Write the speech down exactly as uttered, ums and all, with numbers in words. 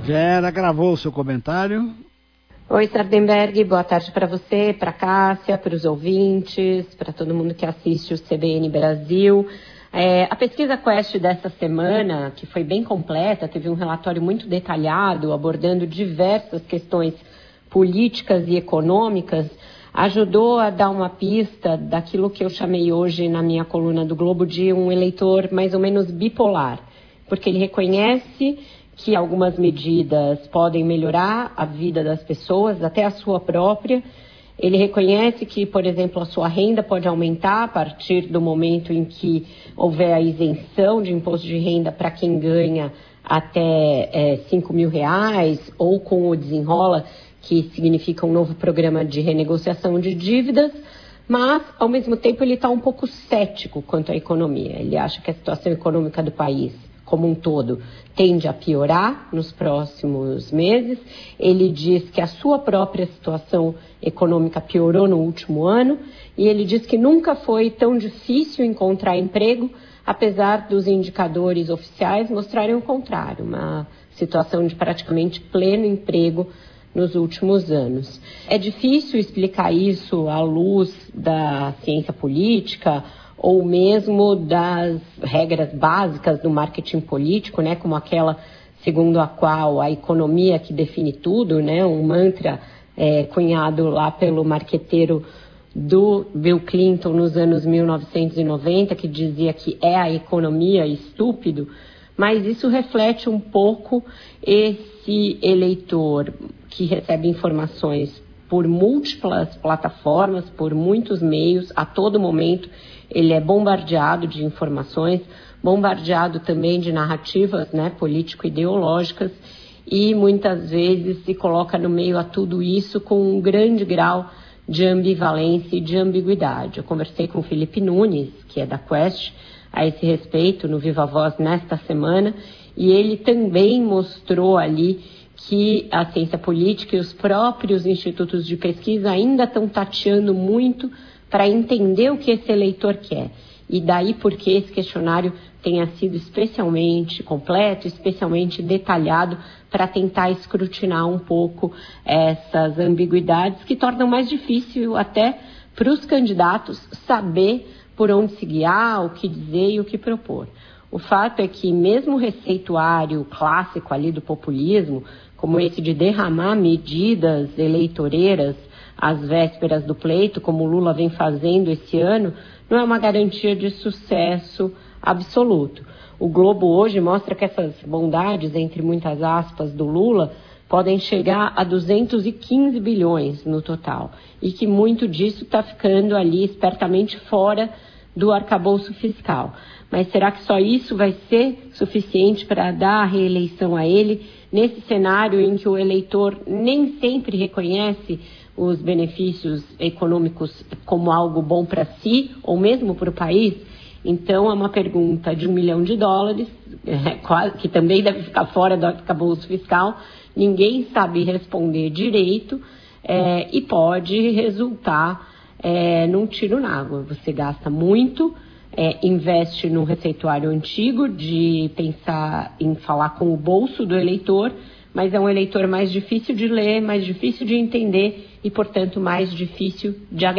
Vera gravou o seu comentário. Oi, Sardenberg, boa tarde para você, para a Cássia, para os ouvintes, para todo mundo que assiste o C B N Brasil. É, a pesquisa Quest dessa semana, que foi bem completa, teve um relatório muito detalhado, abordando diversas questões políticas e econômicas, ajudou a dar uma pista daquilo que eu chamei hoje na minha coluna do Globo de um eleitor mais ou menos bipolar, porque ele reconhece que algumas medidas podem melhorar a vida das pessoas, até a sua própria. Ele reconhece que, por exemplo, a sua renda pode aumentar a partir do momento em que houver a isenção de imposto de renda para quem ganha até é, cinco mil reais, ou com o Desenrola, que significa um novo programa de renegociação de dívidas, mas, ao mesmo tempo, ele está um pouco cético quanto à economia. Ele acha que a situação econômica do país, como um todo, tende a piorar nos próximos meses. Ele diz que a sua própria situação econômica piorou no último ano e ele diz que nunca foi tão difícil encontrar emprego, apesar dos indicadores oficiais mostrarem o contrário, uma situação de praticamente pleno emprego nos últimos anos. É difícil explicar isso à luz da ciência política ou mesmo das regras básicas do marketing político, né, como aquela segundo a qual a economia que define tudo, né, um mantra é, cunhado lá pelo marqueteiro do Bill Clinton nos anos mil novecentos e noventa, que dizia que é a economia estúpido, mas isso reflete um pouco esse eleitor que recebe informações por múltiplas plataformas, por muitos meios, a todo momento. Ele é bombardeado de informações, bombardeado também de narrativas, né, político-ideológicas, e muitas vezes se coloca no meio a tudo isso com um grande grau de ambivalência e de ambiguidade. Eu conversei com o Felipe Nunes, que é da Quest, a esse respeito, no Viva Voz nesta semana, e ele também mostrou ali que a ciência política e os próprios institutos de pesquisa ainda estão tateando muito para entender o que esse eleitor quer. E daí porque esse questionário tenha sido especialmente completo, especialmente detalhado, para tentar escrutinar um pouco essas ambiguidades que tornam mais difícil até para os candidatos saber por onde se guiar, o que dizer e o que propor. O fato é que mesmo o receituário clássico ali do populismo, como esse de derramar medidas eleitoreiras às vésperas do pleito, como o Lula vem fazendo esse ano, não é uma garantia de sucesso absoluto. O Globo hoje mostra que essas bondades, entre muitas aspas, do Lula, podem chegar a duzentos e quinze bilhões no total, e que muito disso está ficando ali espertamente fora do arcabouço fiscal. Mas será que só isso vai ser suficiente para dar a reeleição a ele, nesse cenário em que o eleitor nem sempre reconhece os benefícios econômicos como algo bom para si, ou mesmo para o país? Então, é uma pergunta de um milhão de dólares, é, que também deve ficar fora do arcabouço fiscal, ninguém sabe responder direito, é, e pode resultar é, num tiro na água. Você gasta muito, é, investe num receituário antigo de pensar em falar com o bolso do eleitor, mas é um eleitor mais difícil de ler, mais difícil de entender e, portanto, mais difícil de agradar.